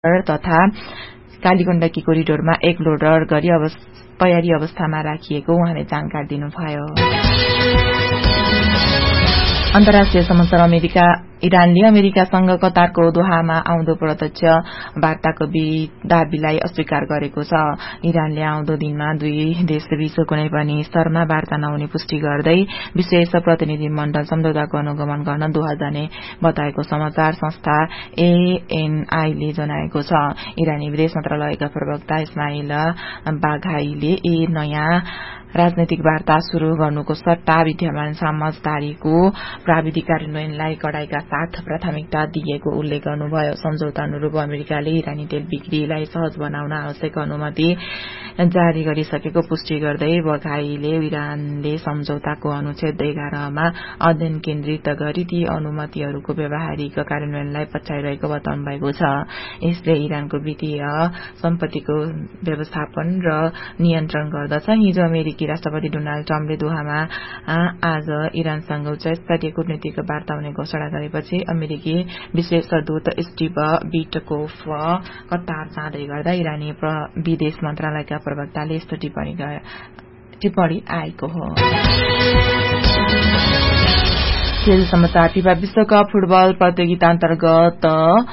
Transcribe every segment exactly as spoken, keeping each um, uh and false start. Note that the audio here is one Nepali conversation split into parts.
तथा कालीगण्डकी कोरिडोरमा एक लोडर गरी तयारी अवस्थामा राखिएको उहाँले जानकारी दिनुभयो। अन्तर्राष्ट्रिय समाचार अमेरिका इरानले अमेरिकासँग कतारको दोहामा आउँदो प्रत्यक्ष वार्ताको दाबीलाई अस्वीकार गरेको छ। इरानले आउँदो दिनमा दुई देशबीच कुनै पनि स्तरमा वार्ता नहुने पुष्टि गर्दै विशेष प्रतिनिधि मण्डल सम्झौताको अनुगमन गर्न दोहा जाने बताएको समाचार संस्था एएनआईले जनाएको छ। इरानी विदेश मन्त्रालयका प्रवक्ता इस्माइल बाघाईले ए नयाँ राजनैतिक वार्ता शुरू गर्नुको सट्टा विद्यमान समझदारीको प्राविधिक कार्यान्वयनलाई कडाईका साथ प्राथमिकता दिएको उल्लेख गर्नुभयो। सम्झौता अनुरूप अमेरिकाले इरानी तेल बिक्रीलाई सहज बनाउन आवश्यक अनुमति जारी गरिसकेको पुष्टि गर्दै बघाईले इरानले सम्झौताको अनुच्छेद एघारमा अध्ययन केन्द्रित गरी ती अनुमतिहरूको व्यावहारिक कार्यान्वयनलाई पछ्याइरहेको बताउनु भएको छ। यसले इरानको वित्तीय सम्पत्तिको व्यवस्थापन र नियन्त्रण गर्दछ। हिजो अमेरिकी राष्ट्रपति डोनाल्ड ट्रम्पले दोहामा आज इरानसँग उच्च स्तरीय कूटनीतिक वार्ता हुने घोषणा गरेपछि अमेरिकी विशेष दूत स्टिभ विटकोफ कतार जाँदै गर्दा इरानी विदेश मन्त्रालयका प्रवक्ताले यस्तो टिप्पणी आएको हो। खेल समाचार। फिफा विश्वकप फुटबल प्रतियोगिता अन्तर्गत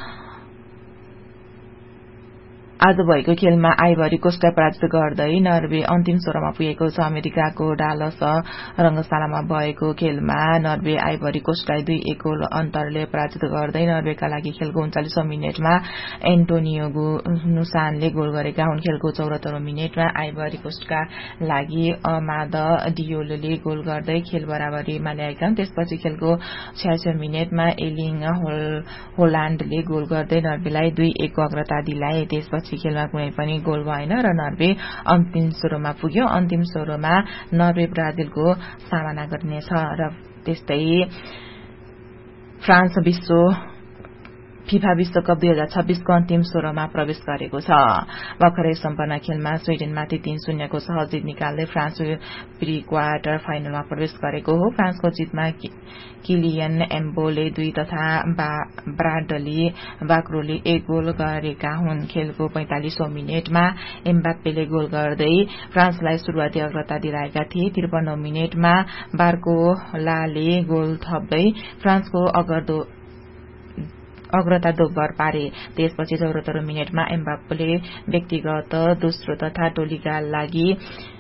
आज भएको खेलमा आइभरी कोस्टलाई पराजित गर्दै नर्वे अन्तिम सोह्रमा पुगेको छ। अमेरिकाको डालस रंगशालामा भएको खेलमा नर्वे आइभरी कोस्टलाई दुई एक गोल अन्तरले पराजित गर्दै नर्वेका लागि खेलको उन्चालिसौं मिनटमा एन्टोनियो नुसानले गोल गरेका हुन्। खेलको चौरात्तरौं मिनटमा आइभरी कोस्टका लागि अमाद डियोलले गोल गर्दै खेल बराबरीमा ल्याएका हुन्। त्यसपछि खेलको छयासीौं मिनटमा एलिङ होलाण्डले गोल गर्दै नर्वेलाई दुई एक को अग्रता दिलाए। त्यसपछि खेलमा कुनै पनि गोल भएन र नर्वे अन्तिम सोह्रमा पुग्यो। अन्तिम सोह्रमा नर्वे ब्राजिलको सामना गर्नेछ र त्यस्तै फ्रान्स विश्व फिफा विश्वकप दुई हजार छब्बीसको अन्तिम सोह्रमा प्रवेश गरेको छ। भर्खरै सम्पन्न खेलमा स्वीडेनमाथि तीन शून्यको सहज जित निकाल्दै फ्रान्स प्री क्वार्टर फाइनलमा प्रवेश गरेको हो। फ्रान्सको जितमा किलियन एम्बोले दुई तथा ब्राडली बाक्रोले एक गोल गरेका हुन्। खेलको पैंतालिसौं मिनटमा एम्बाप्पेले गोल गर्दै फ्रान्सलाई शुरूआती अग्रता दिलाएका थिए। त्रिपन्नौं मिनटमा बार्कोलाले गोल थप्दै फ्रान्सको अग्रदो अग्रता दोब्बर पारे। त्यसपछि चौरात्तरौं मिनटमा एम्बाप्पेले व्यक्तिगत दोस्रो तथा टोलीका लागि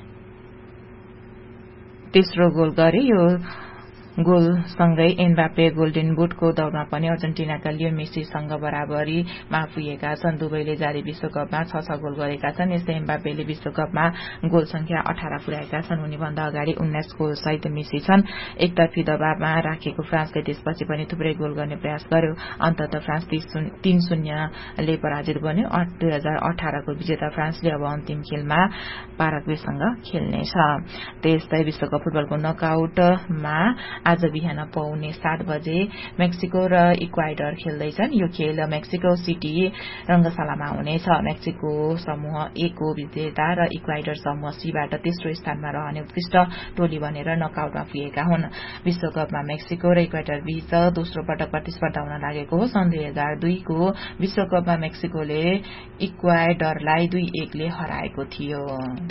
तेस्रो गोल गरे। यो गोलसँगै एम्बाप्पे गोल्डन बुटको दौड़मा पनि अर्जेन्टिनाका लियो मेसीसँग बराबरीमा पुगेका छन्। दुवैले जारी विश्वकपमा छ छ गोल गरेका छन्। यस्तै एम्बाप्पेले विश्वकपमा गोल संख्या अठार पुर्याएका छन्। उनीभन्दा अगाडि उन्नाइस गोल सहित मेसी छन्। एकतर्फी दबावमा राखेको फ्रान्सले त्यसपछि पनि थुप्रै गोल गर्ने प्रयास गर्यो। अन्ततः फ्रान्स तीन शून्यले पराजित बन्यो। दुई हजार अठारको विजेता फ्रान्सले अब अन्तिम खेलमा पाराग्वेसँग खेल्नेछ। त्यस्तै विश्वकप फुटबलको नकआउटमा आज बिहान पाउने सात बजे मेक्सिको र इक्वाडर खेल्दैछन्। यो खेल मेक्सिको सिटी रंगशालामा हुनेछ। मेक्सिको समूह ए को विजेता र इक्वाडर समूह सीबाट तेस्रो स्थानमा रहने उत्कृष्ट टोली बनेर नकआउटमा पुगेका हुन्। विश्वकपमा मेक्सिको र इक्वाडर बीच दोस्रो पटक प्रतिस्पर्धा हुन लागेको हो। सन् दुई हजार दुईको विश्वकपमा मेक्सिकोले इक्वाडरलाई दुई एकले हराएको थियो।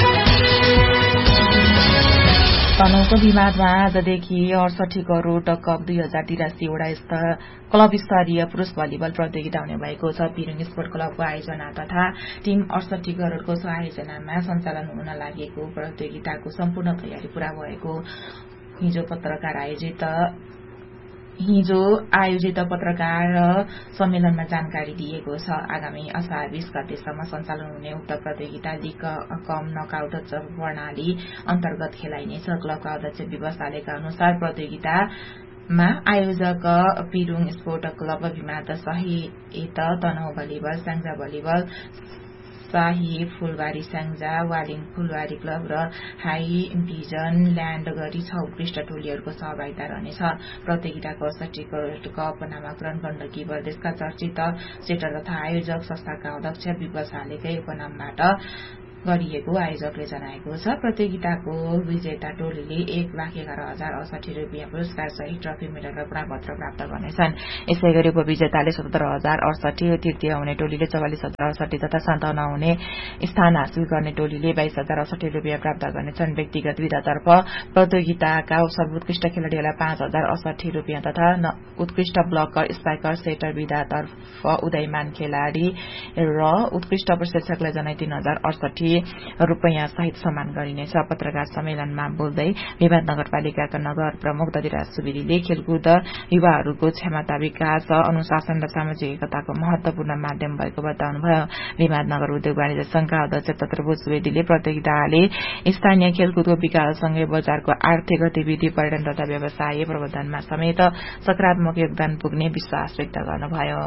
तनहुको विवादमा आजदेखि अडसठी करोड़ कप दुई हजार तिरासी वटा क्लब स्तरीय पुरूष भलिबल प्रतियोगिता हुने भएको छ। पिरुङ स्पोर्ट क्लबको आयोजना तथा टीम अडसठी करोड़को आयोजनामा सञ्चालन हुन लागेको प्रतियोगिताको सम्पूर्ण तयारी पूरा भएको हिजो पत्रकार आयोजित हिजो आयोजित पत्रकार सम्मेलनमा जानकारी दिएको छ। आगामी असार बीस गतेसम्म सञ्चालन हुने उक्त प्रतियोगिता लीग कम नकआउट प्रणाली अन्तर्गत खेलाइनेछ। क्लबका अध्यक्ष विवश आलेका अनुसार प्रतियोगितामा आयोजक पिरुङ स्पोर्ट क्लब, विमाद सहित तनहु भलिबल, स्याङ्जा भलिबल, शाही फुलबारी स्याङ्जा, वालिङ फुलबारी क्लब र हाई भिजन ल्याण्ड गरी छ उत्कृष्ट टोलीहरूको सहभागिता रहनेछ। प्रतियोगिताको अडसठी करोड़ कप नामाकरण गण्डकी प्रदेशका चर्चित सेटर तथा आयोजक संस्थाका अध्यक्ष विवश आलेकै उपनामबाट गरिएको आयोजकले जनाएको छ। प्रतियोगिताको विजेता टोलीले एक लाख एघार हजार अडसठी रुपियाँ पुरस्कार सहित ट्रफी मेडल र प्रमाणपत्र प्राप्त गर्नेछन्। यसै गरी उपविजेताले सतहत्तर हजार अडसठी, तृतीय हुने टोलीले चौवालिस हजार अडसठी तथा सन्ताउन्न हुने स्थान हासिल गर्ने टोलीले बाइस हजार अडसठी रुपियाँ प्राप्त गर्नेछन्। व्यक्तिगत विधातर्फ प्रतियोगिताका सर्वोत्कृष्ट खेलाड़ीहरूलाई पाँच हजार अडसठी रुपियाँ तथा उत्कृष्ट ब्लकर, स्पाइकर, सेटर विधातर्फ उदयमान खेलाड़ी र उत्कृष्ट प्रशिक्षकलाई जनै तीन हजार अडसठी रुपियाँ सहित सम्मान गरिनेछ। पत्रकार सम्मेलनमा बोल्दै विवाद नगरपालिकाका नगर प्रमुख दधिराज सुवेदीले खेलकुद युवाहरूको क्षमता विकास, अनुशासन र सामाजिक एकताको महत्वपूर्ण माध्यम भएको बताउनुभयो। विवाद नगर उद्योग वाणिज्य संघका अध्यक्ष तत्रबोध सुवेदीले प्रतियोगिताले स्थानीय खेलकुदको विकाससँगै बजारको आर्थिक गतिविधि, पर्यटन तथा व्यवसाय प्रबन्धनमा समेत सकारात्मक योगदान पुग्ने विश्वास व्यक्त गर्नुभयो।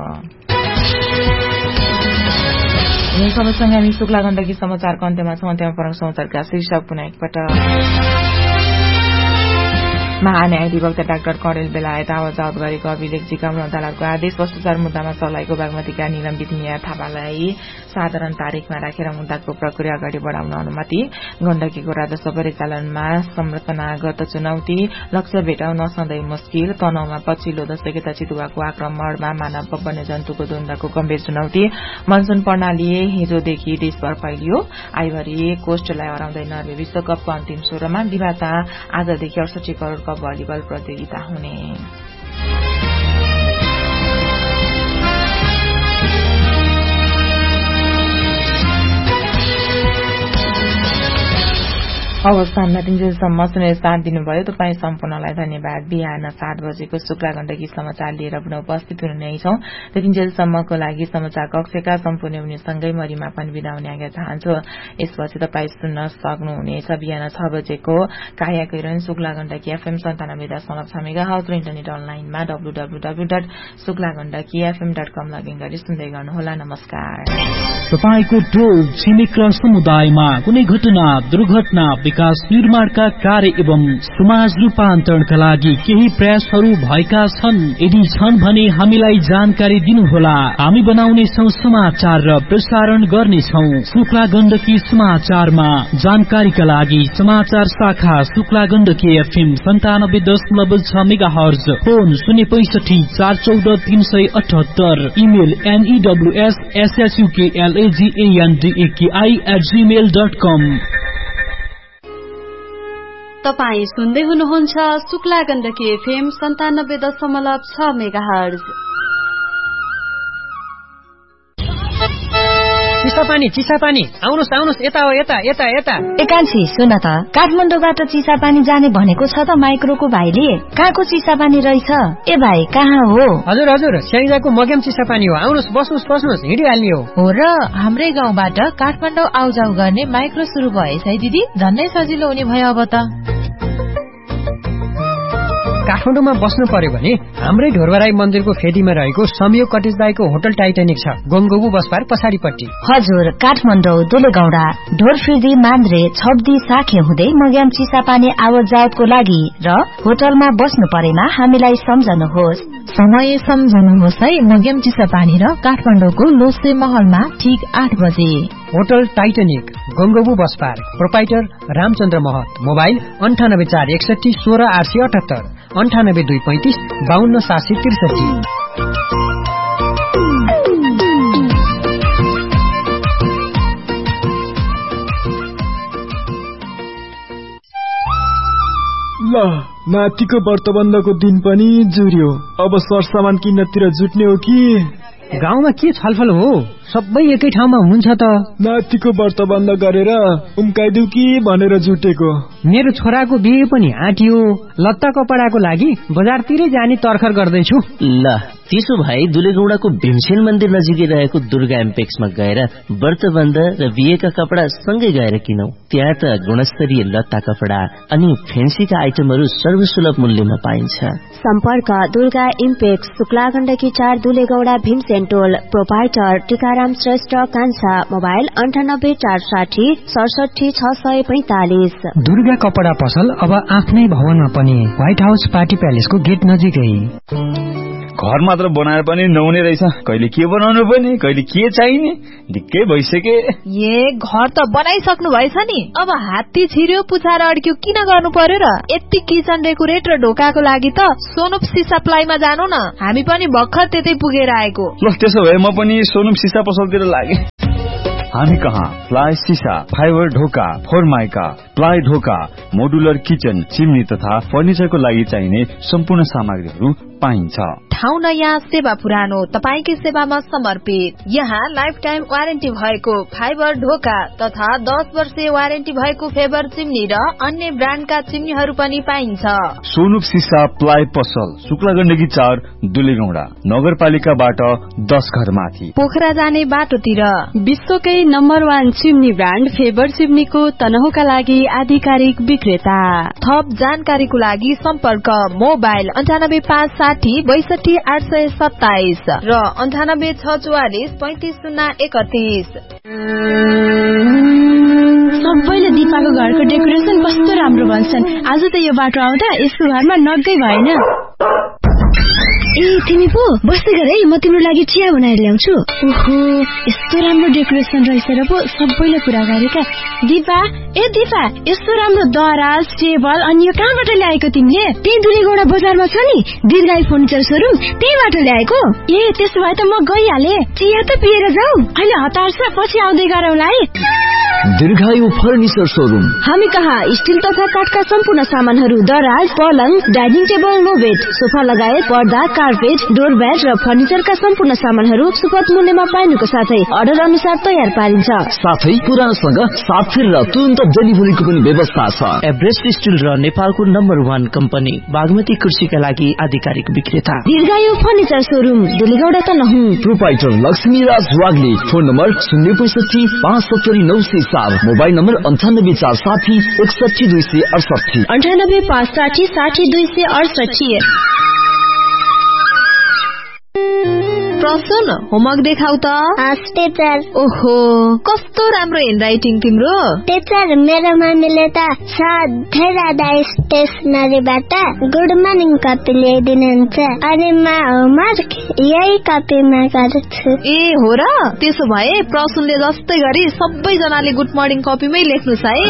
यही खबरसँगै हामी शुक्ला गण्डकी समाचारको अन्त्यमा छौं। अन्त्यमा प्रमुख समाचारका शीर्षक पुनः एकपटक। महान्यायाधिवक्ता डाक्टर कणेल बेलायत आवजावत गरेको अभिलेख झिकाउन अदालतको आदेश। भ्रष्टाचार मुद्दामा सर्लाहीको बागमतीका निलम्बित निया थापालाई साधारण तारिखमा राखेर मुद्दाको प्रक्रिया अगाडि बढ़ाउन अनुमति। गण्डकीको राजस्व परिचालनमा संरचनागत चुनौती, लक्ष्य भेटाउन सधैँ मुस्किल। तनहुमा पछिल्लो दशकता चितुवाको आक्रमणमा मानव वन्यजन्तुको द्वन्द्वको गम्भीर चुनौती। मनसून प्रणाली हिजोदेखि देशभर फैलियो। आइभरी कोस्टलाई हराउँदै नर्वे विश्वकपको अन्तिम सोह्रमा। दिमाचा आजदेखि अडसठी करोड़ भलिबल प्रतियोगिता हुने। अवस्थानमा तिनजेलसम्म सुनेर साथ दिनुभयो। तपाईँ सम्पूर्णलाई धन्यवाद। बिहान सात बजेको शुक्ला गण्डकी समाचार लिएर पुनः उपस्थित हुने छौं। तिनजेलसम्मको लागि समाचार कक्षका सम्पूर्ण हुनेसँगै मरिमा पनि बिदा हुने आज्ञा चाहन्छु। यसपछि तपाईँ सुन्न सक्नुहुनेछ बिहान छ बजेको काया किरण शुक्ला गण्डकी एफएम सन्तानब्बे दशमलव छ मेगा हर्ज र इन्टरनेट अनलाइनमा W W W dot Shukla Gandaki FM dot com login गरी सुन्दै गर्नुहोला। नमस्कार। तपाईको टोल छिमेक र समुदायमा कुनै घटना, दुर्घटना, विकास निर्माणका कार्य एवं समाज रूपान्तरणका लागि केही प्रयासहरू भएका छन्? यदि छन् भने हामीलाई जानकारी दिनुहोला। हामी बनाउनेछौं समाचार र प्रसारण गर्नेछौं। शुक्ला गण्डकी समाचारमा जानकारीका लागि समाचार शाखा शुक्ला गण्डकी एफएम सन्तानब्बे दशमलव छ मेगा हर्ज, फोन शून्य पैंसठी चार चौध तीन सय अठहत्तर, इमेल एनईडब्ल्यूएस एसएसयूकेएलएजीएनडीएकेआई एट जीमेल डट कम। तपाई सुन्दै हुनुहुन्छ शुक्ला गण्डकी एफएम सन्तानब्बे दशमलव छ मेगा हर्ज। चिसापानी चिसापानी आउनुहोस् आउनुहोस्, यता हो यता यता यता। एकान्छी सुन त, काठमाडौँबाट चिसापानी जाने भनेको छ त माइक्रोको भाइले। कहाँको चिसापानी रहेछ? ए भाइ कहाँ हो? हजुर हजुर, स्याङ्जाको मग्याम चिसापानी हो। आउनुहोस् बस्नुहोस् बस्नुहोस्, हिँडिहाल्ने हो। हो र, हाम्रै गाउँबाट काठमाडौँ आउजाउ गर्ने माइक्रो सुरु भएछ है दिदी। झन्नै सजिलो हुने भयो अब त। काठमाडौँमा बस्नु पर्यो भने हाम्रै ढोरबाराई मन्दिरको फेदीमा रहेको संयोग कटेज दाईको होटल टाइटानिक छ, गोङगोबु बसपार पछाडिपट्टि। हजुर, काठमाडौँ दुलेगौडा ढोरफिर्दी मान्द्रे छब्दी साखे हुँदै मग्याम चिसापानी आवत जावतको लागि र होटलमा बस्नु परेमा हामीलाई सम्झनुहोस्। समय सम्झनुहोस् है। मग्याम चिसापानी र काठमाडौँको लोसे महलमा ठीक आठ बजे। होटल टाइटानिक गोङगोबु बसपार, प्रोपाइटर रामचन्द्र महत। मोबाइल अन्ठानब्बे चार एकसठी सोह्र आठ सय अठहत्तर, अन्ठानब्बे दुई पैंतिस बाहन्न सात सय त्रिसठी। ल, नातिको व्रतबन्धको दिन पनि जुर्यो। अब सरसामान किन्नतिर जुट्ने हो कि? गाउँमा के छलफल हो? सबै एकै ठाउँमा हुन्छ त। नातिको व्रतबन्ध गरेर उम्काइदिउ कि भनेर जुटेको। मेरो छोराको बिहे पनि आँटियो। लत्ता कपडाको लागि बजारतिरै जाने तर्खर गर्दैछु। ल, त्यसो भए दुलेगौडाको भीमसेन मन्दिर नजिकै रहेको दुर्गा एम्पेक्समा गएर व्रतबन्ध र बिहेका कपडा सँगै गएर किनौ। त्यहाँ त गुणस्तरीय लत्ता कपडा अनि फेन्सीका आइटमहरू सर्वसुलभ मूल्यमा पाइन्छ। सम्पर्क दुर्गा इम्पेक्स, शुक्ला गण्डकी चार, दुलेगौडा, भीमसेन टोल। प्रोपाइटर टीकाराम श्रेष्ठ कान्छा। मोबाइल अन्ठानब्बे चार साठी सडसठी छ सय पैंतालिस। दुर्गा कपडा पसल अब आफ्नै भवनमा पनि, व्हाइट हाउस पार्टी प्यालेसको गेट नजिकै। घर मात्र बनाएर पनि नहुने रहेछ, कहिले के बनाउनु पर्ने कहिले के चाहिने दिक्कै भइसके। ए घर त बनाइसक्नु भएछ नि, अब हात्ती छिर्यो पुछाएर अड्क्यो किन गर्नु पर्यो र? यति किचन डेकोरेट र ढोकाको लागि त सोनुप सिसा प्लाईमा जानु न, हामी पनि भर्खर त्यतै पुगेर आएको। ल त्यसो भए म पनि सोनुप सिसा पसलतिर लागे। हामी कहाँ प्लाई सिसा, फाइबर ढोका, फोरमाइका, प्लाई ढोका, मोडुलर किचन, चिम्नी तथा फर्निचरको लागि चाहिने सम्पूर्ण सामग्रीहरू पाइन्छ। ठाउँ नयाँ सेवा पुरानो, तपाईकै सेवामा समर्पित। यहाँ लाइफ टाइम वारेन्टी भएको फाइबर ढोका तथा दस वर्षे वारेन्टी भएको फेबर चिम्नी र अन्य ब्रान्डका चिम्नीहरू पनि पाइन्छ। सोनुप सिसा प्लाई पसल, शुक्ला गण्डकी चार, दुलेगौडा, नगरपालिकाबाट दस घर माथि, पोखरा जाने बाटोतिर। विश्वकै number one chimney brand favour चिम्नीको तनहुका लागि आधिकारिक विक्रेता। थप जानकारीको लागि सम्पर्क मोबाइल अन्ठानब्बे पाँच साठी बैसठी आठ सय सत्ताइस र अन्ठानब्बे छ चौवालिस पैंतिस शून्य एकतीस। सबैले दिपाको घरको डेकोरेसन कस्तो राम्रो भन्छन्। आज त यो बाटो आउँदा यसको घरमा नगै भएन। ए तिमी पो बस्दै गर है, म तिम्रो लागि चिया बनाएर ल्याउँछु। ओहो यस्तो राम्रो डेकोरेसन रहेछ र पो सबैले कुरा गरेका। दिपा ए दिपा यस्तो राम्रो दराज टेबल अनि यो कहाँबाट ल्याएको तिमीले? त्यही दुलेगौडा बजारमा छ नि दीर्घायु फर्निचर सोरुम, त्यहीबाट ल्याएको। ए त्यसो भए त म गइहाले। चिया त पिएर जाऊ, अहिले हतार छ पछि आउँदै गरौँला है। दीर्घायु फर्निचर सोरुम। हामी कहाँ स्टिल तथा काठका सम्पूर्ण सामानहरू, दराज, पलङ, dining table, no bed, sofa लगायत पर्दा, कार्पेट, डोरब्याट र फर्निचरका सम्पूर्ण सामानहरू सुपथ मूल्यमा पाइनुको साथै अर्डर अनुसार तयार पारिन्छ। साथै पुरानसँग साथ फेरेर तुरन्त डेलिभरीको पनि व्यवस्था छ। एभरेस्ट स्टिल र नेपालको नम्बर वान कम्पनी बागमती कृषिका लागि आधिकारिक विक्रेता दीर्घायु फर्निचर सोरुम, दुलेगौडा त नहुँ। Proprietor Laxmiraj Wagle, phone number शून्य पैसठी पाँच सत्तरी नौ सय चार, मोबाइल नम्बर अन्ठानब्बे चार साठी एकसठी दुई सय अडसठी, अन्ठानब्बे पाँच साठी साठी दुई सय अडसठी। प्रसन्न होमवर्क देखाउ त। टीचर। ओहो कस्तो राम्रो ह्यान्डराइटिङ तिम्रो। टीचर मेरो मम्मीले त सधैँ राधा स्टेसनरीबाट गुड मर्निङ कपी ल्याइदिनुहुन्छ अनि म होमवर्क यही कपीमा गर्छु। ए हो र, त्यसो भए प्रसन्नले जस्तै गरी सबैजनाले गुड मर्निङ कपीमै लेख्नुस् है।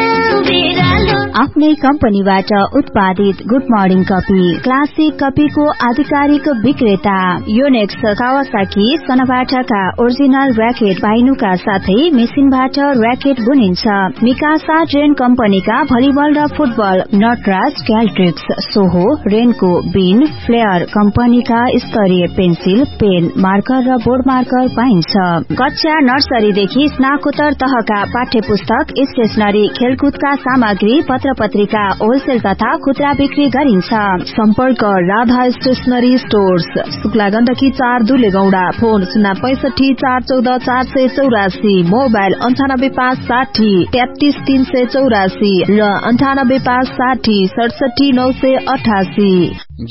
आफ्नै कम्पनीबाट उत्पादित गुड मर्निङ कपी, क्लासिक कपीको आधिकारिक विक्रेता योनेक्स, कावासाकी, सनाबाटाका ओरिजिनल र्याकेट पाइनुका साथै मेसिनबाट र्याकेट बुनिन्छ। मिकासा ट्रेन कम्पनीका भलिबल र फुटबल, नटराज, क्याल्ट्रिक्स, सोहो, रेनको, बिन, फ्लेयर कम्पनीका स्तरीय पेन्सिल, पेन, मार्कर र बोर्ड मार्कर पाइन्छ। कक्षा नर्सरीदेखि स्नाकोत्तर तहका पाठ्य पुस्तक, स्टेशनरी, खेलकुदका सामग्री, पत्र पत्रिका होलसेल तथा खुद्रा बिक्री गरिन्छ। सम्पर्क राधा स्टेशनरी स्टोर्स, शुक्ला गण्डकी चार, दुलेगौडा। फोन शून्य पैसठी चार चौध चार सय चौरासी, मोबाइल अन्ठानब्बे पाँच साठी तेत्तीस तीन सय चौरासी र अन्ठानब्बे पाँच साठी सडसठी नौ सय अठासी।